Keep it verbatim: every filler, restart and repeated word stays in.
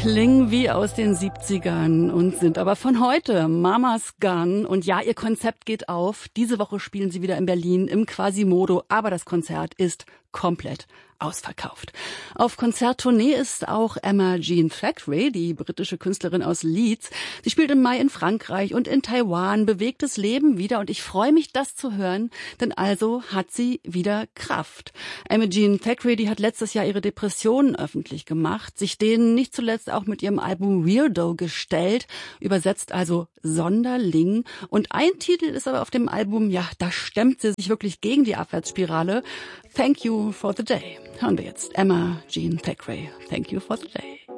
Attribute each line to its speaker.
Speaker 1: klingen wie aus den siebzigern und sind aber von heute. Mama's Gun. Und ja, ihr Konzept geht auf. Diese Woche spielen sie wieder in Berlin im Quasimodo. Aber das Konzert ist komplett ausverkauft. Auf Konzerttournee ist auch Emma Jean Thackeray, die britische Künstlerin aus Leeds. Sie spielt im Mai in Frankreich und in Taiwan, bewegtes Leben wieder und ich freue mich, das zu hören, denn also hat sie wieder Kraft. Emma Jean Thackeray, die hat letztes Jahr ihre Depressionen öffentlich gemacht, sich denen nicht zuletzt auch mit ihrem Album Weirdo gestellt, übersetzt also Sonderling. Und ein Titel ist aber auf dem Album, ja, da stemmt sie sich wirklich gegen die Abwärtsspirale. Thank You for the Day. Hören wir jetzt Emma Jean Thackeray. Thank You for the Day.